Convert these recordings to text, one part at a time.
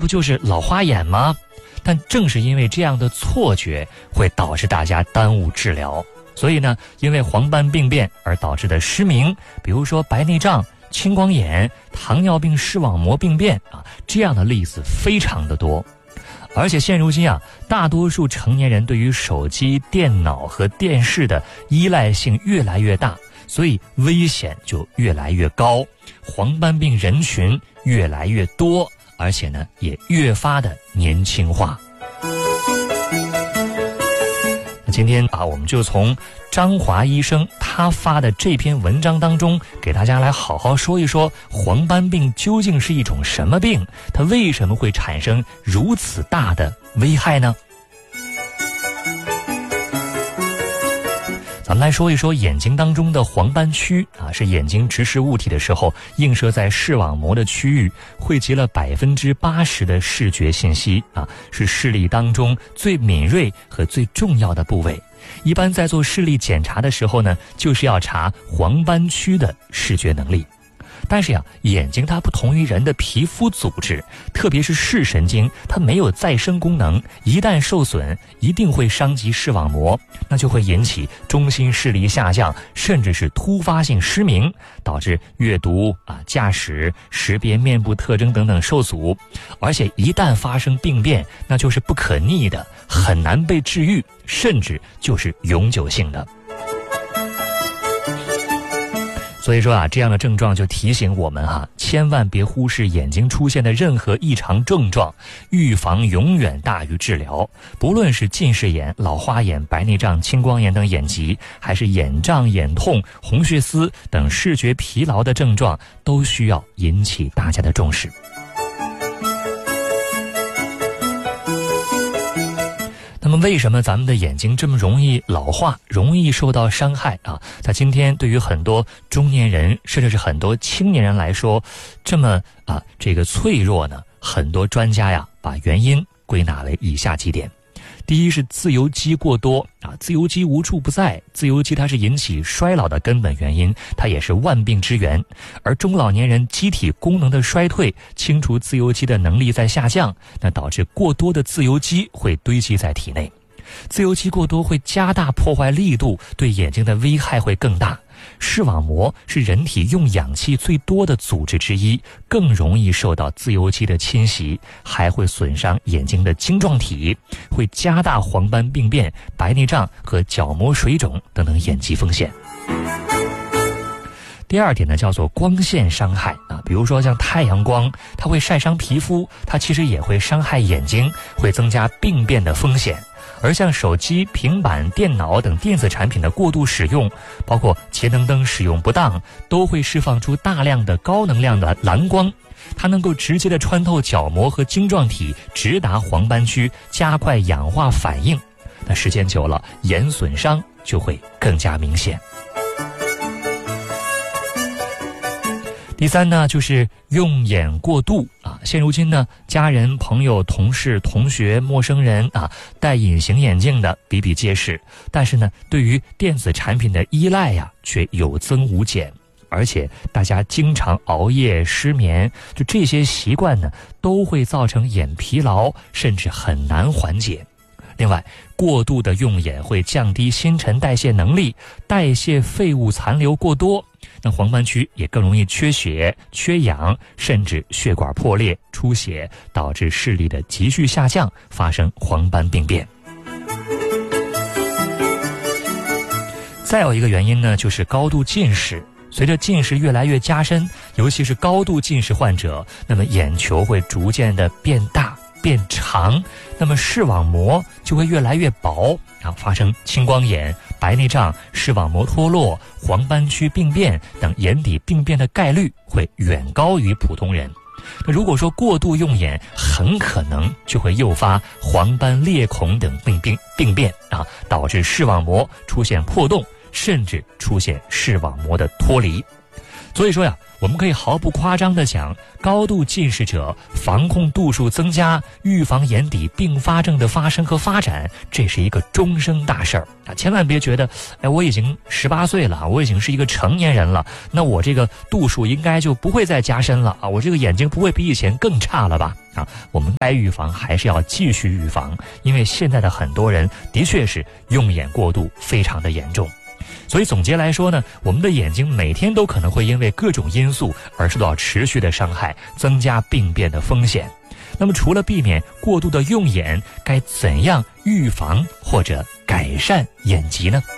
不就是老花眼吗？但正是因为这样的错觉，会导致大家耽误治疗。所以呢，因为黄斑病变而导致的失明，比如说白内障、青光眼、糖尿病视网膜病变这样的例子非常的多。而且现如今大多数成年人对于手机、电脑和电视的依赖性越来越大，所以危险就越来越高，黄斑病人群越来越多，而且呢也越发的年轻化。今天我们就从张华医生他发的这篇文章当中，给大家来好好说一说黄斑病究竟是一种什么病，它为什么会产生如此大的危害呢？咱们来说一说眼睛当中的黄斑区是眼睛直视物体的时候映射在视网膜的区域，汇集了80%的视觉信息是视力当中最敏锐和最重要的部位。一般在做视力检查的时候呢，就是要查黄斑区的视觉能力。但是眼睛它不同于人的皮肤组织，特别是视神经，它没有再生功能，一旦受损，一定会伤及视网膜，那就会引起中心视力下降，甚至是突发性失明，导致阅读、驾驶、识别面部特征等等受阻。而且一旦发生病变，那就是不可逆的，很难被治愈，甚至就是永久性的。所以说这样的症状就提醒我们千万别忽视眼睛出现的任何异常症状，预防永远大于治疗。不论是近视眼、老花眼、白内障、青光眼等眼疾，还是眼胀、眼痛、红血丝等视觉疲劳的症状，都需要引起大家的重视。那么为什么咱们的眼睛这么容易老化，容易受到伤害在今天对于很多中年人甚至是很多青年人来说这么这个脆弱呢？很多专家把原因归纳为以下几点。第一是自由基过多自由基无处不在，自由基它是引起衰老的根本原因，它也是万病之源。而中老年人机体功能的衰退，清除自由基的能力在下降，那导致过多的自由基会堆积在体内。自由基过多会加大破坏力度，对眼睛的危害会更大。视网膜是人体用氧气最多的组织之一，更容易受到自由基的侵袭，还会损伤眼睛的晶状体，会加大黄斑病变、白内障和角膜水肿等等眼疾风险。第二点呢，叫做光线伤害比如说像太阳光，它会晒伤皮肤，它其实也会伤害眼睛，会增加病变的风险。而像手机、平板、电脑等电子产品的过度使用，包括节能灯使用不当，都会释放出大量的高能量的蓝光，它能够直接的穿透角膜和晶状体，直达黄斑区，加快氧化反应。那时间久了，眼损伤就会更加明显。第三呢，就是用眼过度现如今呢，家人、朋友、同事、同学、陌生人戴隐形眼镜的比比皆是，但是呢，对于电子产品的依赖却有增无减。而且大家经常熬夜、失眠，就这些习惯呢，都会造成眼疲劳，甚至很难缓解。另外，过度的用眼会降低新陈代谢能力，代谢废物残留过多，那黄斑区也更容易缺血、缺氧，甚至血管破裂、出血，导致视力的急剧下降，发生黄斑病变。再有一个原因呢，就是高度近视。随着近视越来越加深，尤其是高度近视患者，那么眼球会逐渐的变大、变长，那么视网膜就会越来越薄，发生青光眼、白内障、视网膜脱落、黄斑区病变等眼底病变的概率会远高于普通人。那如果说过度用眼，很可能就会诱发黄斑裂孔等病变导致视网膜出现破洞，甚至出现视网膜的脱离。 所以说呀，我们可以毫不夸张地讲，高度近视者防控度数增加，预防眼底并发症的发生和发展，这是一个终生大事儿啊！千万别觉得，我已经18岁了，我已经是一个成年人了，那我这个度数应该就不会再加深了啊，我这个眼睛不会比以前更差了吧？啊，我们该预防还是要继续预防，因为现在的很多人的确是用眼过度非常的严重。所以总结来说呢，我们的眼睛每天都可能会因为各种因素而受到持续的伤害，增加病变的风险。那么除了避免过度的用眼，该怎样预防或者改善眼疾呢？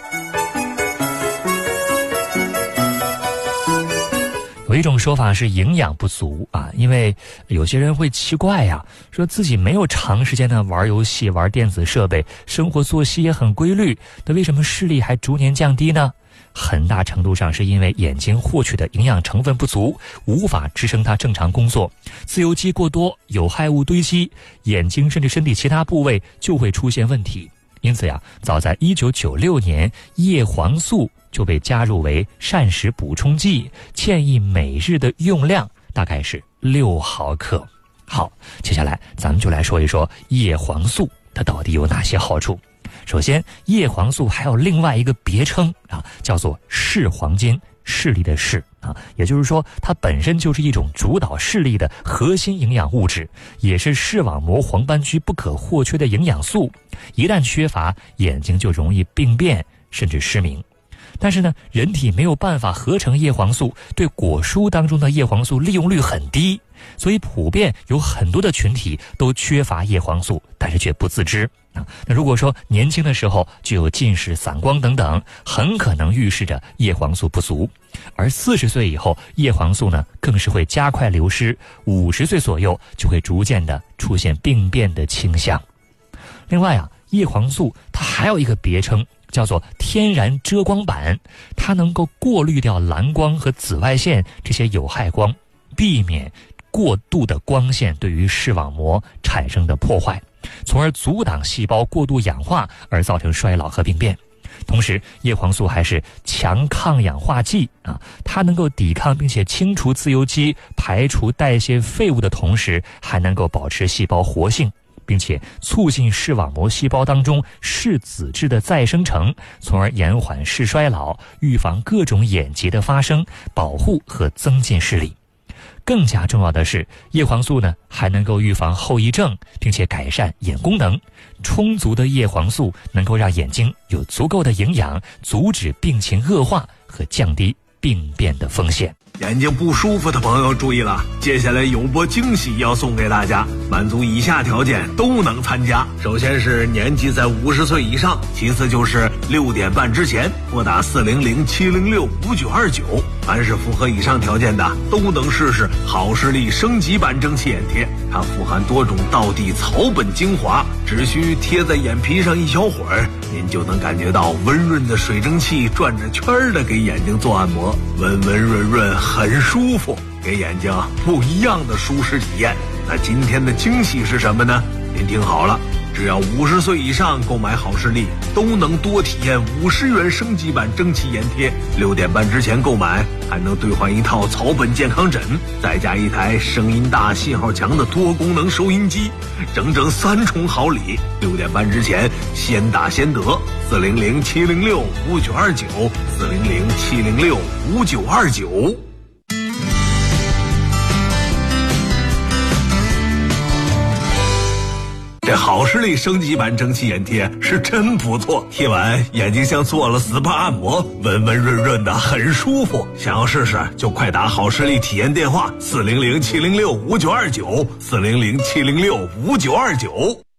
有一种说法是营养不足啊，因为有些人会奇怪呀，说自己没有长时间的玩游戏、玩电子设备，生活作息也很规律，那为什么视力还逐年降低呢？很大程度上是因为眼睛获取的营养成分不足，无法支撑它正常工作，自由基过多，有害物堆积，眼睛甚至身体其他部位就会出现问题。因此呀，早在1996年，叶黄素就被加入为膳食补充剂，建议每日的用量大概是6毫克。好，接下来咱们就来说一说叶黄素它到底有哪些好处。首先，叶黄素还有另外一个别称啊，叫做视黄金，视力的视啊，也就是说它本身就是一种主导视力的核心营养物质，也是视网膜黄斑区不可或缺的营养素，一旦缺乏，眼睛就容易病变甚至失明。但是呢，人体没有办法合成叶黄素，对果蔬当中的叶黄素利用率很低，所以普遍有很多的群体都缺乏叶黄素，但是却不自知啊。那如果说年轻的时候就有近视、散光等等，很可能预示着叶黄素不足。而40岁以后，叶黄素呢更是会加快流失，50岁左右就会逐渐的出现病变的倾向。另外啊，叶黄素它还有一个别称，叫做天然遮光板，它能够过滤掉蓝光和紫外线这些有害光，避免过度的光线对于视网膜产生的破坏，从而阻挡细胞过度氧化而造成衰老和病变。同时，叶黄素还是强抗氧化剂啊，它能够抵抗并且清除自由基，排除代谢废物的同时，还能够保持细胞活性，并且促进视网膜细胞当中视紫质的再生成，从而延缓视衰老，预防各种眼疾的发生，保护和增进视力。更加重要的是，叶黄素呢还能够预防后遗症，并且改善眼功能。充足的叶黄素能够让眼睛有足够的营养，阻止病情恶化和降低病变的风险。 眼睛不舒服的朋友注意了，接下来有波惊喜要送给大家，满足以下条件都能参加。首先是年纪在50岁以上，其次就是6点半之前拨打400-706-5929，凡是符合以上条件的都能试试好视力升级版蒸汽眼贴。它富含多种道地草本精华，只需贴在眼皮上一小会儿，您就能感觉到温润的水蒸气转着圈的给眼睛做按摩，温温润润很舒服，给眼睛不一样的舒适体验。那今天的惊喜是什么呢？您听好了，只要50岁以上购买好视力，都能多体验50元升级版蒸汽眼贴。6点半之前购买，还能兑换一套草本健康枕，再加一台声音大、信号强的多功能收音机，整整3重好礼。6点半之前先打先得，400-706-5929，400-706-5929。这好视力升级版蒸汽眼贴是真不错，贴完眼睛像做了 SPA 按摩，温温润润的很舒服。想要试试就快打好视力体验电话400-706-5929，400-706-5929。